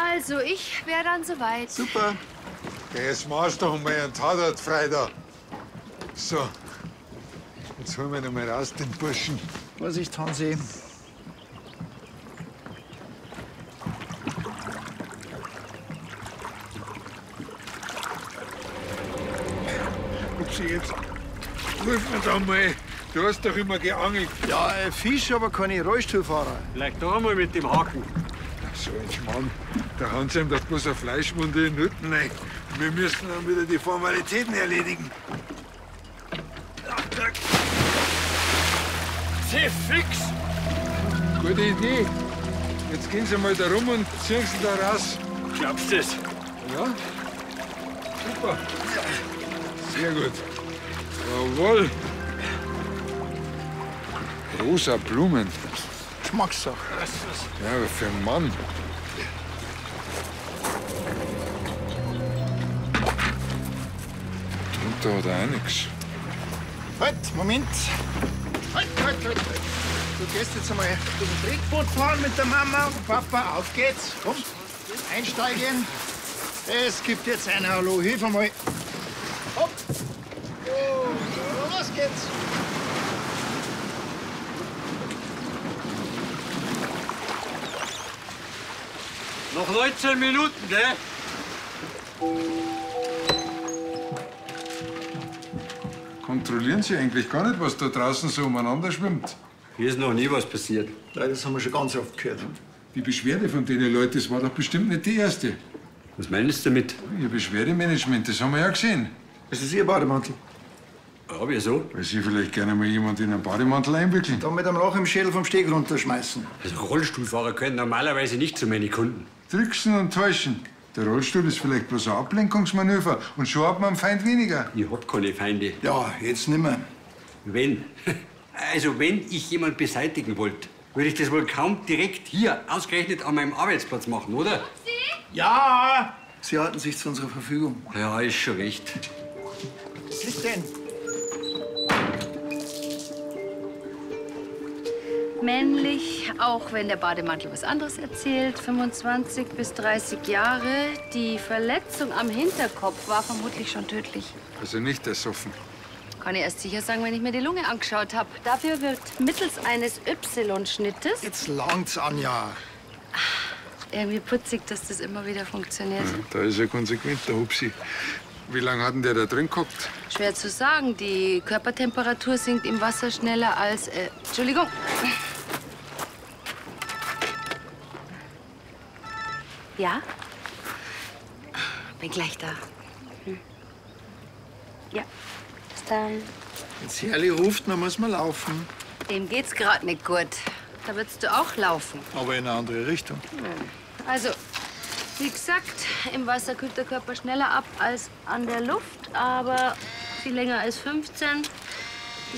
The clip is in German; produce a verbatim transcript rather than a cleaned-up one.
Also, ich wäre dann soweit. Super. Ja, jetzt machst du doch mal einen Tatort frei da. So. Jetzt holen wir noch mal raus, den Burschen. Vorsicht, Hansi. Upsi, jetzt ruf mir da mal. Du hast doch immer geangelt. Ja, äh, Fisch, aber keine Rollstuhlfahrer. Vielleicht noch einmal mit dem Haken. So ein Mann. Der Hans ihm doch bloß eine Fleischwunde in den Hütten rein. Wir müssen dann wieder die Formalitäten erledigen. Sehr fix! Gute Idee. Jetzt gehen Sie mal da rum und ziehen Sie da raus. Glaubst du das? Ja? Super. Sehr gut. Jawohl. Rosa Blumen. Geschmackssache. Ja, aber für einen Mann. Drunter hat er auch nichts. Halt, Moment. Halt, halt, halt, halt. Du gehst jetzt einmal durch ein Tretboot fahren mit der Mama und Papa. Auf geht's. Komm, einsteigen. Es gibt jetzt ein Hallo. Hilf einmal. Hopp. Oh, los geht's. Noch neunzehn Minuten, gell? Kontrollieren Sie eigentlich gar nicht, was da draußen so umeinander schwimmt? Hier ist noch nie was passiert. Ja, das haben wir schon ganz oft gehört. Die Beschwerde von den Leuten, das war doch bestimmt nicht die erste. Was meinst du damit? Ihr Beschwerdemanagement, das haben wir ja gesehen. Das ist Ihr Bademantel. Ja, wieso? Weil Sie vielleicht gerne mal jemand in einen Bademantel einwickeln. Da mit einem Loch im Schädel vom Steg runterschmeißen. Also Rollstuhlfahrer können normalerweise nicht zu meinen Kunden. Tricksen und täuschen. Der Rollstuhl ist vielleicht bloß ein Ablenkungsmanöver und schon hat man einen Feind weniger. Ich hab keine Feinde. Ja, jetzt nimmer. Wenn. Also wenn ich jemand beseitigen wollte, würde ich das wohl kaum direkt hier, ausgerechnet an meinem Arbeitsplatz machen, oder? Ja! Sie halten sich zu unserer Verfügung. Ja, ist schon recht. Was ist denn? Männlich, auch wenn der Bademantel was anderes erzählt. fünfundzwanzig bis dreißig Jahre. Die Verletzung am Hinterkopf war vermutlich schon tödlich. Also nicht ersoffen. Kann ich erst sicher sagen, wenn ich mir die Lunge angeschaut habe. Dafür wird mittels eines Y-Schnittes Jetzt langt's, Anja. irgendwie putzig, dass das immer wieder funktioniert. Ja, da ist er konsequent, der Hupsi. Wie lange hat denn der da drin gehockt? Schwer zu sagen. Die Körpertemperatur sinkt im Wasser schneller als... Äh, Entschuldigung. Ja? Bin gleich da. Hm. Ja. Bis dann. Wenn Serli ruft, dann muss man laufen. Dem geht's gerade nicht gut. Da würdest du auch laufen. Aber in eine andere Richtung. Also, wie gesagt, im Wasser kühlt der Körper schneller ab als an der Luft. Aber viel länger als fünfzehn